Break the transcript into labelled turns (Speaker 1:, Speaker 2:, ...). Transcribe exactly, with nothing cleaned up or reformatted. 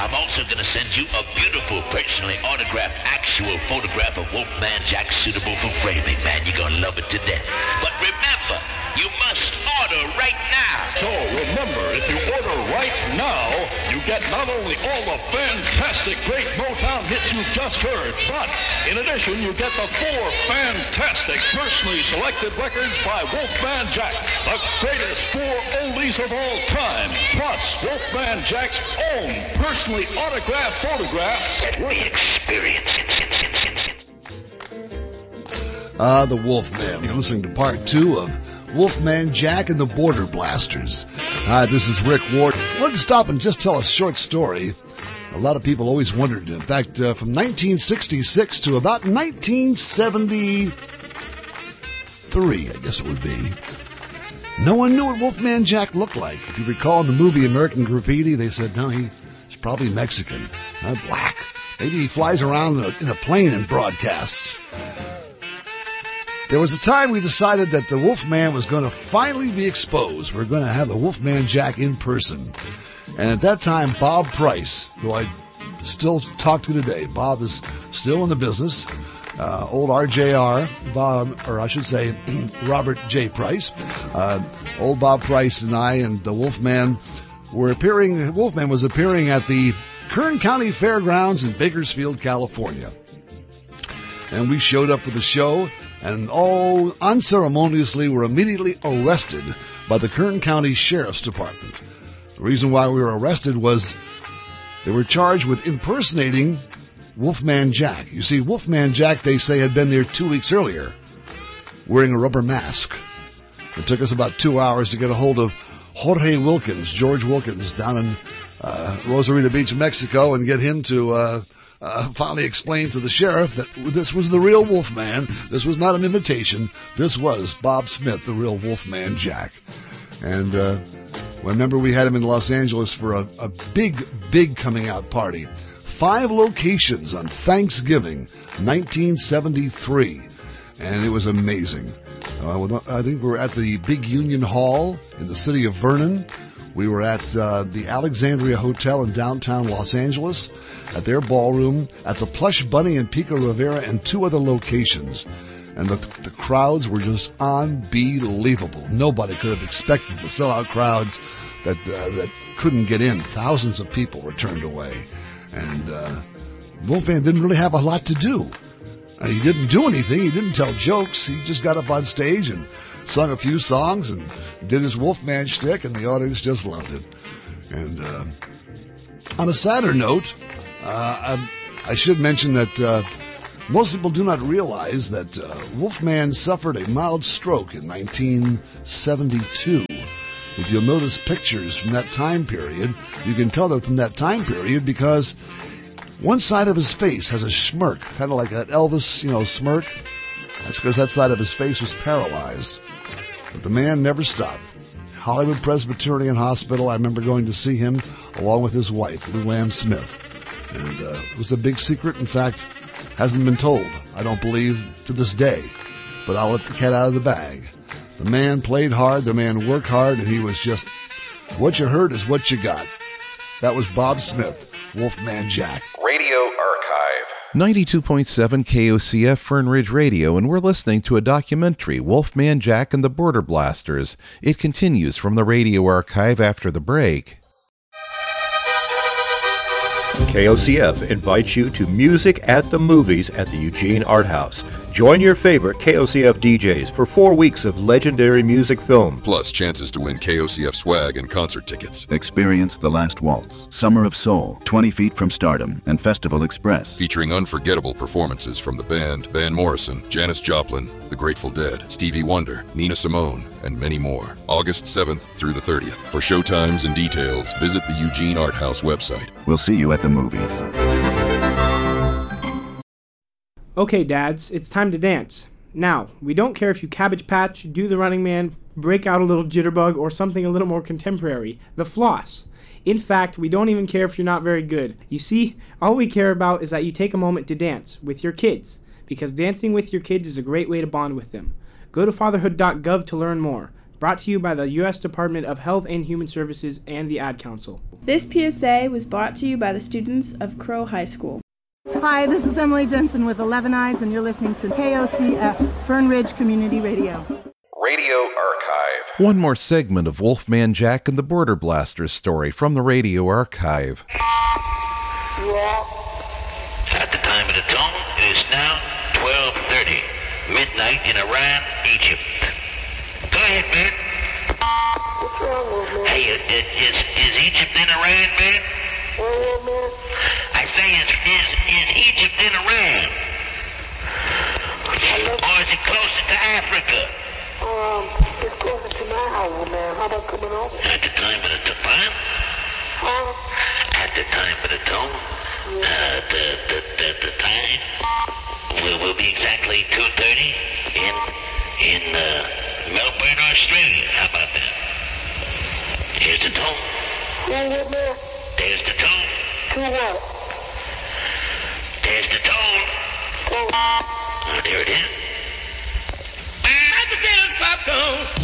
Speaker 1: I'm also going to send you a beautiful, personally autographed, actual photograph of Wolfman Jack suitable for framing, man. You're going to love it to death. But remember, you must order right now.
Speaker 2: So remember, if you order right now, you get not only all the fantastic, great Motown hits you've just heard, but in addition, you get the four fantastic, personally selected records by Wolfman Jack, the greatest four oldies of all time, plus Wolfman Jack's own personally autographed photograph.
Speaker 1: Let me experience it.
Speaker 3: Ah, the Wolfman. You're listening to part two of Wolfman Jack and the Border Blasters. Hi, this is Rick Ward. Let's stop and just tell a short story. A lot of people always wondered. In fact, uh, from nineteen sixty-six to about nineteen seventy-three, I guess it would be, no one knew what Wolfman Jack looked like. If you recall in the movie American Graffiti, they said, no, he's probably Mexican, not black. Maybe he flies around in a, in a plane and broadcasts. There was a time we decided that the Wolfman was going to finally be exposed. We're going to have the Wolfman Jack in person. And at that time, Bob Price, who I still talk to today, Bob is still in the business, uh, old R J R, Bob, or I should say Robert J. Price, uh, old Bob Price and I and the Wolfman were appearing, Wolfman was appearing at the Kern County Fairgrounds in Bakersfield, California. And we showed up for the show, and all unceremoniously were immediately arrested by the Kern County Sheriff's Department. The reason why we were arrested was they were charged with impersonating Wolfman Jack. You see, Wolfman Jack, they say, had been there two weeks earlier wearing a rubber mask. It took us about two hours to get a hold of Jorge Wilkins, George Wilkins, down in uh, Rosarito Beach, Mexico, and get him to uh, uh, finally explain to the sheriff that this was the real Wolfman. This was not an imitation. This was Bob Smith, the real Wolfman Jack. And uh, I remember we had him in Los Angeles for a, a big, big coming out party. Five locations on Thanksgiving, nineteen seventy-three. And it was amazing. Uh, I think we were at the Big Union Hall in the city of Vernon. We were at uh, the Alexandria Hotel in downtown Los Angeles, at their ballroom, at the Plush Bunny in Pico Rivera, and two other locations. And the, the crowds were just unbelievable. Nobody could have expected the sellout crowds that uh, that couldn't get in. Thousands of people were turned away. And uh, Wolfman didn't really have a lot to do. Uh, he didn't do anything. He didn't tell jokes. He just got up on stage and sung a few songs and did his Wolfman shtick, and the audience just loved it. And uh, on a sadder note, uh, I, I should mention that uh, most people do not realize that uh, Wolfman suffered a mild stroke in nineteen seventy-two. If you'll notice pictures from that time period, you can tell they're from that time period because one side of his face has a smirk, kind of like that Elvis, you know, smirk. That's because that side of his face was paralyzed. But the man never stopped. Hollywood Presbyterian Hospital, I remember going to see him along with his wife, Lou Ann Smith. And uh, it was a big secret. In fact, hasn't been told, I don't believe, to this day. But I'll let the cat out of the bag. The man played hard, the man worked hard, and he was just, what you heard is what you got. That was Bob Smith, Wolfman Jack.
Speaker 4: Radio Archive.
Speaker 5: ninety-two point seven K O C F Fern Ridge Radio, and we're listening to a documentary, Wolfman Jack and the Border Blasters. It continues from the Radio Archive after the break.
Speaker 6: K O C F invites you to Music at the Movies at the Eugene Art House. Join your favorite K O C F D Js for four weeks of legendary music film.
Speaker 7: Plus chances to win K O C F swag and concert tickets.
Speaker 8: Experience The Last Waltz, Summer of Soul, twenty feet from Stardom, and Festival Express.
Speaker 7: Featuring unforgettable performances from the band, Van Morrison, Janis Joplin, The Grateful Dead, Stevie Wonder, Nina Simone, and many more. August seventh through the thirtieth. For showtimes and details, visit the Eugene Art House website.
Speaker 8: We'll see you at the movies.
Speaker 9: Okay, dads, it's time to dance. Now, we don't care if you Cabbage Patch, do the Running Man, break out a little jitterbug, or something a little more contemporary. The floss. In fact, we don't even care if you're not very good. You see, all we care about is that you take a moment to dance with your kids, because dancing with your kids is a great way to bond with them. Go to fatherhood dot gov to learn more. Brought to you by the U S Department of Health and Human Services and the Ad Council.
Speaker 10: This P S A was brought to you by the students of Crow High School.
Speaker 11: Hi, this is Emily Jensen with eleven Eyes, and you're listening to K O C F, Fern Ridge Community Radio.
Speaker 4: Radio Archive.
Speaker 5: One more segment of Wolfman Jack and the Border Blasters story from the Radio Archive.
Speaker 1: At the time of the tone, it is now twelve thirty, midnight in Iran, Egypt. Go ahead, man.
Speaker 12: What's wrong with me?
Speaker 1: Hey, is, is, is Egypt in Iran, man?
Speaker 12: What, what, man?
Speaker 1: I say, is, is, is Egypt in Iran? Or is it closer to Africa?
Speaker 12: Um, it's closer to my house, man. How about coming over?
Speaker 1: At the time of the tone?
Speaker 12: Huh?
Speaker 1: At the time of the tone?
Speaker 12: Yeah.
Speaker 1: Uh, the, the, the, the time will, will be exactly two thirty in, in, uh, Melbourne, Australia. How about that? Here's the tone.
Speaker 12: Who, what, man?
Speaker 1: There's the tone.
Speaker 12: To what?
Speaker 1: There's the tone.
Speaker 12: Oh.
Speaker 1: Oh, there it is. At the dinner popcorn.